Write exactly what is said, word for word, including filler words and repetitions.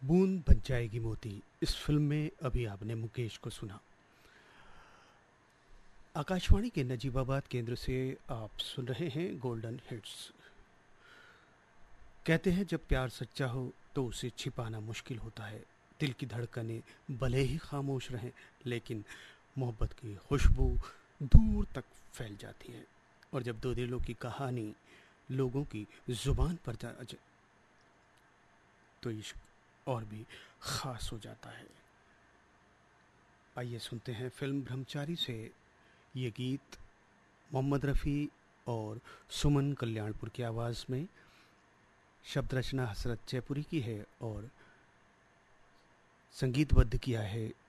बूंद बन जाएगी मोती। इस फिल्म में अभी आपने मुकेश को सुना। आकाशवाणी के नजीबाबाद केंद्र से आप सुन रहे हैं गोल्डन हिट्स। कहते हैं जब प्यार सच्चा हो तो उसे छिपाना मुश्किल होता है। दिल की धड़कनें भले ही खामोश रहें, लेकिन मोहब्बत की खुशबू दूर तक फैल जाती है। और जब दो दिलों की कहानी लोगों की जुबान पर जा तो इश्क और भी खास हो जाता है। आइए सुनते हैं फिल्म ब्रह्मचारी से ये गीत। मोहम्मद रफ़ी और सुमन कल्याणपुर की आवाज़ में। शब्द रचना हसरत जयपुरी की है और संगीतबद्ध किया है